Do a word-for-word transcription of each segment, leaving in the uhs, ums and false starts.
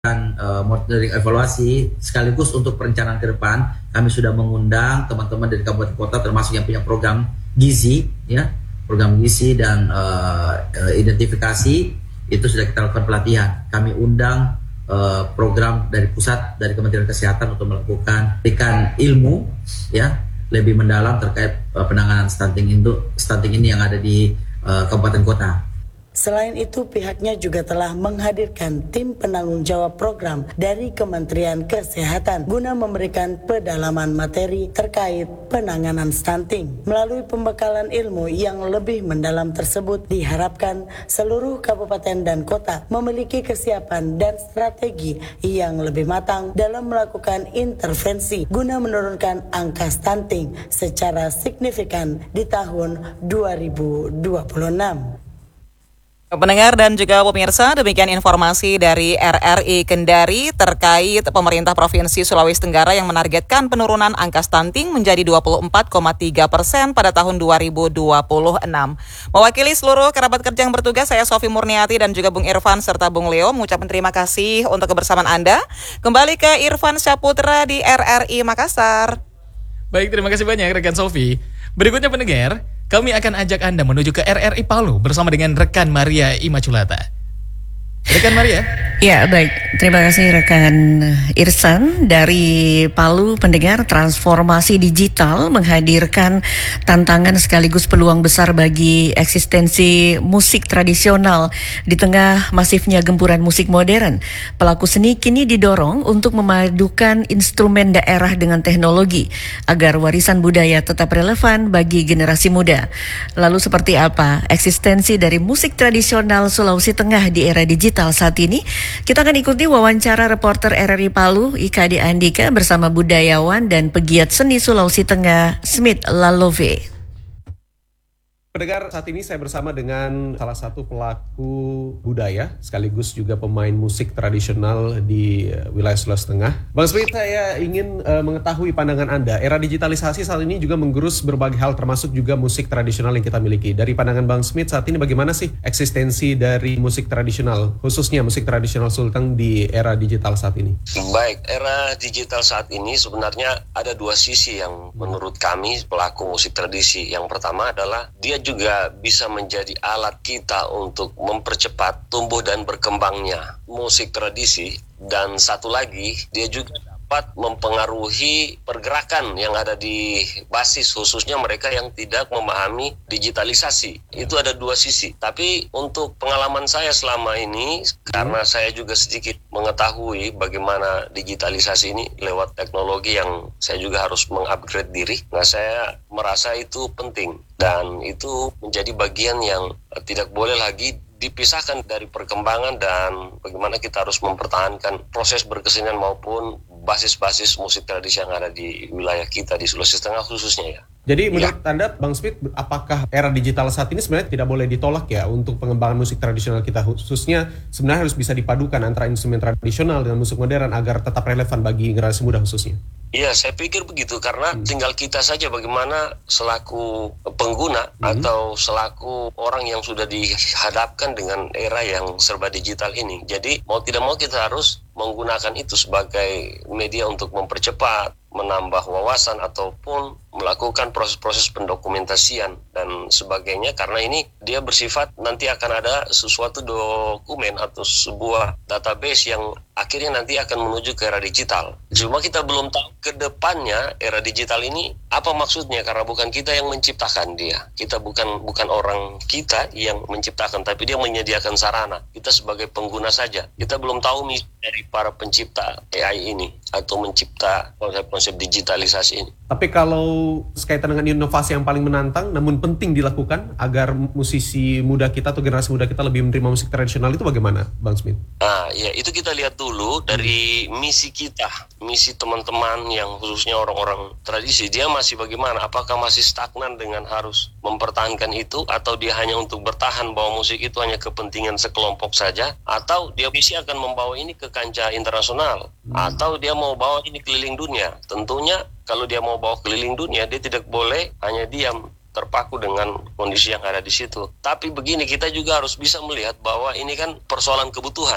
uh, monitoring evaluasi sekaligus untuk perencanaan ke depan. Kami sudah mengundang teman-teman dari kabupaten kota termasuk yang punya program gizi, ya, program gizi dan uh, uh, identifikasi itu sudah kita lakukan pelatihan. Kami undang uh, program dari pusat dari Kementerian Kesehatan untuk melakukan berikan ilmu, ya, lebih mendalam terkait uh, penanganan stunting itu stunting ini yang ada di uh, kabupaten kota. Selain itu, pihaknya juga telah menghadirkan tim penanggung jawab program dari Kementerian Kesehatan guna memberikan pedalaman materi terkait penanganan stunting. Melalui pembekalan ilmu yang lebih mendalam tersebut, diharapkan seluruh kabupaten dan kota memiliki kesiapan dan strategi yang lebih matang dalam melakukan intervensi guna menurunkan angka stunting secara signifikan di tahun dua ribu dua puluh enam. Pendengar dan juga pemirsa, demikian informasi dari R R I Kendari terkait pemerintah Provinsi Sulawesi Tenggara yang menargetkan penurunan angka stunting menjadi dua puluh empat koma tiga persen pada tahun dua ribu dua puluh enam. Mewakili seluruh kerabat kerja yang bertugas, saya Sofi Murniati dan juga Bung Irfan serta Bung Leo mengucapkan terima kasih untuk kebersamaan Anda. Kembali ke Irfan Syaputra di R R I Makassar. Baik, terima kasih banyak rekan Sofi. Berikutnya pendengar, kami akan ajak Anda menuju ke R R I Palu bersama dengan rekan Maria Imaculata. Rekan Maria? Ya, baik. Terima kasih rekan Irsan dari Palu. Pendengar, transformasi digital menghadirkan tantangan sekaligus peluang besar bagi eksistensi musik tradisional di tengah masifnya gempuran musik modern. Pelaku seni kini didorong untuk memadukan instrumen daerah dengan teknologi agar warisan budaya tetap relevan bagi generasi muda. Lalu seperti apa eksistensi dari musik tradisional Sulawesi Tengah di era digital saat ini? Kita akan ikuti wawancara reporter R R I Palu Ika D. Andika bersama budayawan dan pegiat seni Sulawesi Tengah Smith Lalove. Pendengar, saat ini saya bersama dengan salah satu pelaku budaya sekaligus juga pemain musik tradisional di wilayah Sulawesi Tengah. Bang Smith, saya ingin uh, mengetahui pandangan Anda. Era digitalisasi saat ini juga menggerus berbagai hal termasuk juga musik tradisional yang kita miliki. Dari pandangan Bang Smith saat ini bagaimana sih eksistensi dari musik tradisional, khususnya musik tradisional Sulteng di era digital saat ini? Baik, era digital saat ini sebenarnya ada dua sisi yang menurut kami pelaku musik tradisi. Yang pertama adalah dia juga bisa menjadi alat kita untuk mempercepat tumbuh dan berkembangnya musik tradisi, dan satu lagi dia juga dapat mempengaruhi pergerakan yang ada di basis, khususnya mereka yang tidak memahami digitalisasi. Itu ada dua sisi. Tapi untuk pengalaman saya selama ini, karena saya juga sedikit mengetahui bagaimana digitalisasi ini lewat teknologi yang saya juga harus mengupgrade diri, nah saya merasa itu penting dan itu menjadi bagian yang tidak boleh lagi dipisahkan dari perkembangan dan bagaimana kita harus mempertahankan proses berkesenian maupun basis-basis musik tradisi yang ada di wilayah kita di Sulawesi Tengah khususnya ya. Jadi menurut ya. Anda, Bang Smith, apakah era digital saat ini sebenarnya tidak boleh ditolak ya untuk pengembangan musik tradisional kita, khususnya sebenarnya harus bisa dipadukan antara instrumen tradisional dengan musik modern agar tetap relevan bagi generasi muda khususnya? Iya, saya pikir begitu karena hmm. tinggal kita saja bagaimana selaku pengguna hmm. atau selaku orang yang sudah dihadapkan dengan era yang serba digital ini. Jadi mau tidak mau kita harus menggunakan itu sebagai media untuk mempercepat, menambah wawasan ataupun melakukan proses-proses pendokumentasian dan sebagainya, karena ini dia bersifat nanti akan ada sesuatu dokumen atau sebuah database yang akhirnya nanti akan menuju ke era digital. Cuma kita belum tahu ke depannya era digital ini apa maksudnya, karena bukan kita yang menciptakan dia. Kita bukan bukan orang kita yang menciptakan, tapi dia menyediakan sarana. Kita sebagai pengguna saja. Kita belum tahu misi dari para pencipta A I ini atau mencipta konsep-konsep digitalisasi ini. Tapi kalau sekaitan dengan inovasi yang paling menantang namun penting dilakukan agar musisi muda kita atau generasi muda kita lebih menerima musik tradisional itu bagaimana, Bang Smith? Nah, ya itu kita lihat dulu dari misi kita, misi teman-teman yang khususnya orang-orang tradisi, dia masih bagaimana? Apakah masih stagnan dengan harus mempertahankan itu, atau dia hanya untuk bertahan bahwa musik itu hanya kepentingan sekelompok saja, atau dia misi akan membawa ini ke kancah internasional, hmm. atau dia mau bawa ini keliling dunia? Tentunya kalau dia mau bawa keliling dunia, dia tidak boleh hanya diam terpaku dengan kondisi yang ada di situ. Tapi begini, kita juga harus bisa melihat bahwa ini kan persoalan kebutuhan.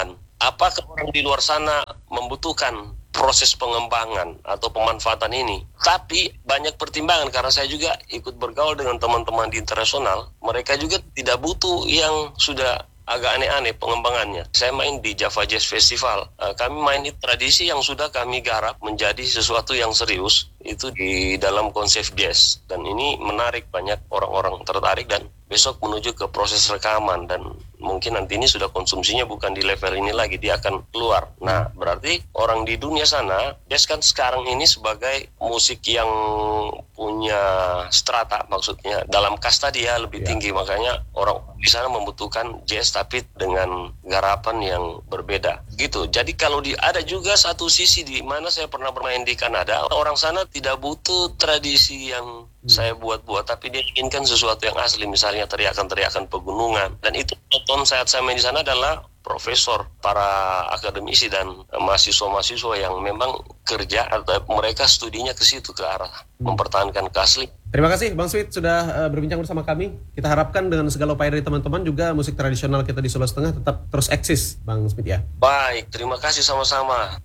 apakah orang di luar sana membutuhkan proses pengembangan atau pemanfaatan ini. Tapi banyak pertimbangan karena saya juga ikut bergaul dengan teman-teman di internasional. Mereka juga tidak butuh yang sudah agak aneh-aneh pengembangannya. Saya main di Java Jazz Festival. Kami main tradisi yang sudah kami garap menjadi sesuatu yang serius. Itu di dalam konsep jazz. Dan ini menarik, banyak orang-orang tertarik dan besok menuju ke proses rekaman. Dan mungkin nanti ini sudah konsumsinya bukan di level ini lagi, dia akan keluar. Nah, berarti orang di dunia sana, jazz kan sekarang ini sebagai musik yang punya strata, maksudnya dalam kasta dia lebih yeah. tinggi. Makanya orang di sana membutuhkan jazz tapi dengan garapan yang berbeda. Gitu. Jadi kalau di, ada juga satu sisi di mana saya pernah bermain di Kanada, orang sana tidak butuh tradisi yang hmm. saya buat-buat, tapi dia inginkan sesuatu yang asli, misalnya teriakan-teriakan pegunungan. Dan itu tonton saat saya main di sana adalah profesor, para akademisi dan mahasiswa-mahasiswa yang memang kerja atau mereka studinya ke situ, ke arah hmm. mempertahankan keasli. Terima kasih Bang Sweet sudah uh, berbincang bersama kami. Kita harapkan dengan segala upaya dari teman-teman juga musik tradisional kita di Sulawesi Tengah tetap terus eksis, Bang Sweet ya. Baik, terima kasih sama-sama.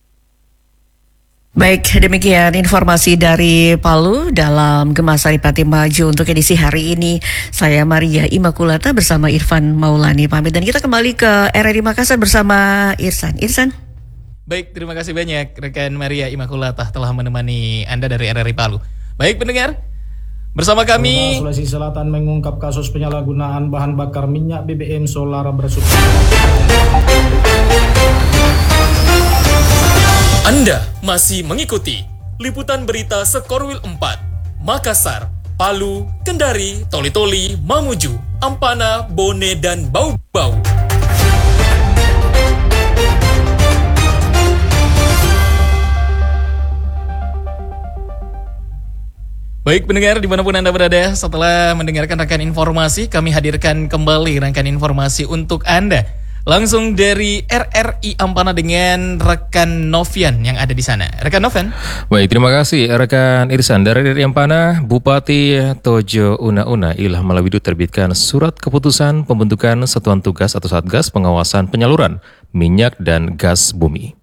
Baik, demikian informasi dari Palu dalam Gema Saripati Maju untuk edisi hari ini. Saya Maria Imakulata bersama Irfan Maulani pamit dan kita kembali ke R R I Makassar bersama Irsan. Irsan. Baik, terima kasih banyak rekan Maria Imakulata telah menemani Anda dari R R I Palu. Baik pendengar, bersama kami Sulawesi Selatan mengungkap kasus penyalahgunaan bahan bakar minyak B B M solar bersubsidi. Anda masih mengikuti liputan berita Sekorwil empat, Makassar, Palu, Kendari, Toli-Toli, Mamuju, Ampana, Bone, dan Bau-Bau. Baik pendengar dimanapun Anda berada, setelah mendengarkan rangkaian informasi, kami hadirkan kembali rangkaian informasi untuk Anda. Langsung dari R R I Ampana dengan rekan Novian yang ada di sana. Rekan Novian. Baik, terima kasih rekan Irsan. Dari R R I Ampana, Bupati Tojo Una-Una Ilah Malawidu terbitkan surat keputusan pembentukan Satuan Tugas atau Satgas Pengawasan Penyaluran Minyak dan Gas Bumi.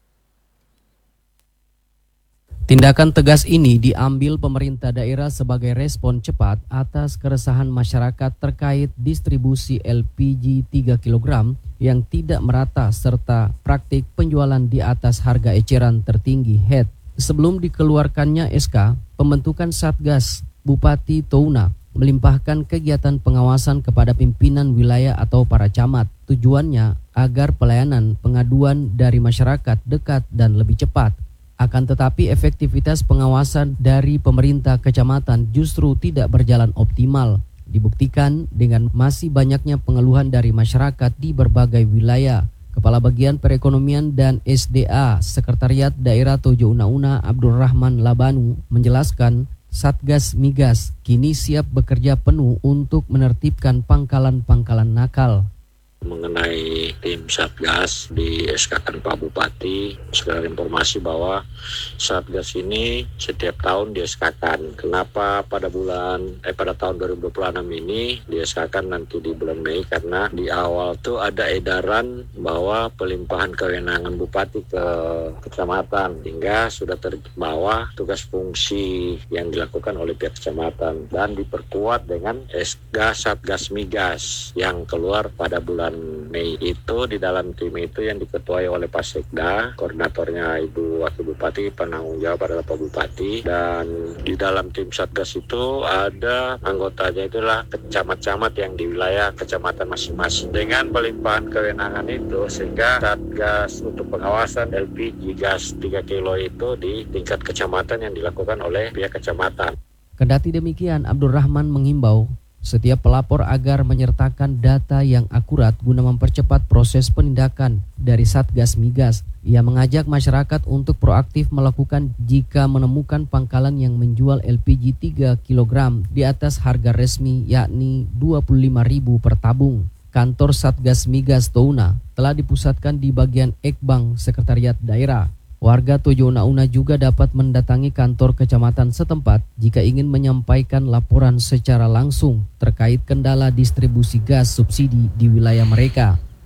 Tindakan tegas ini diambil pemerintah daerah sebagai respon cepat atas keresahan masyarakat terkait distribusi L P G tiga kilogram yang tidak merata serta praktik penjualan di atas harga eceran tertinggi H E D. Sebelum dikeluarkannya S K, pembentukan Satgas, Bupati Touna melimpahkan kegiatan pengawasan kepada pimpinan wilayah atau para camat. Tujuannya agar pelayanan pengaduan dari masyarakat dekat dan lebih cepat. Akan tetapi efektivitas pengawasan dari pemerintah kecamatan justru tidak berjalan optimal. Dibuktikan dengan masih banyaknya pengeluhan dari masyarakat di berbagai wilayah. Kepala Bagian Perekonomian dan S D A Sekretariat Daerah Tojo Una-Una Abdurrahman Labanu menjelaskan Satgas Migas kini siap bekerja penuh untuk menertibkan pangkalan-pangkalan nakal. Mengenai tim Satgas di S K-kan Pak Bupati, sekedar informasi bahwa Satgas ini setiap tahun di S K-kan. Kenapa pada bulan eh pada tahun dua ribu dua puluh enam ini di S K-kan nanti di bulan Mei? Karena di awal tuh ada edaran bahwa pelimpahan kewenangan Bupati ke kecamatan hingga sudah terbawa tugas fungsi yang dilakukan oleh pihak kecamatan dan diperkuat dengan S K Satgas Migas yang keluar pada bulan Mei itu. Di dalam tim itu yang diketuai oleh Pak Sekda, koordinatornya Ibu Wakil Bupati, penanggung jawab adalah Pak Bupati, dan di dalam tim Satgas itu ada anggotanya itulah kecamat-camat yang di wilayah kecamatan masing-masing. Dengan pelimpahan kewenangan itu sehingga Satgas untuk pengawasan L P G gas tiga kilo itu di tingkat kecamatan yang dilakukan oleh pihak kecamatan. Kendati demikian, Abdurrahman menghimbau setiap pelapor agar menyertakan data yang akurat guna mempercepat proses penindakan dari Satgas Migas. Ia mengajak masyarakat untuk proaktif melakukan jika menemukan pangkalan yang menjual L P G tiga kilogram di atas harga resmi yakni dua puluh lima ribu per tabung. Kantor Satgas Migas Touna telah dipusatkan di bagian Ekbang Sekretariat Daerah. Warga Tojo Una-Una juga dapat mendatangi kantor kecamatan setempat jika ingin menyampaikan laporan secara langsung terkait kendala distribusi gas subsidi di wilayah mereka.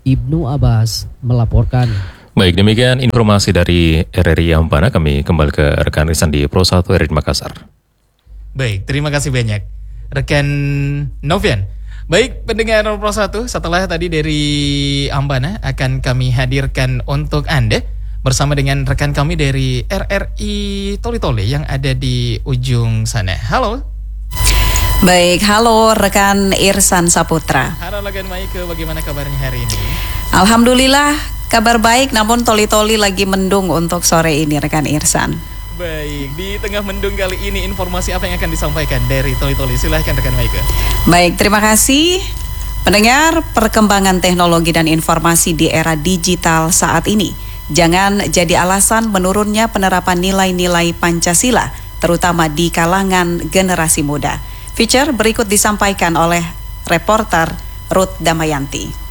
Ibnu Abbas melaporkan. Baik, demikian informasi dari R R I Ampana. Kami kembali ke rekan Irsan di Pro satu R R I Makassar. Baik, terima kasih banyak rekan Novian. Baik, pendengar Pro satu, setelah tadi dari Ampana akan kami hadirkan untuk Anda bersama dengan rekan kami dari R R I Toli-Toli yang ada di ujung sana. Halo. Baik, halo rekan Irsan Saputra. Halo rekan Maike, bagaimana kabarnya hari ini? Alhamdulillah, kabar baik, namun Toli-Toli lagi mendung untuk sore ini rekan Irsan. Baik, di tengah mendung kali ini informasi apa yang akan disampaikan dari Toli-Toli? Silahkan rekan Maike. Baik, terima kasih. Pendengar, perkembangan teknologi dan informasi di era digital saat ini jangan jadi alasan menurunnya penerapan nilai-nilai Pancasila, terutama di kalangan generasi muda. Feature berikut disampaikan oleh reporter Ruth Damayanti.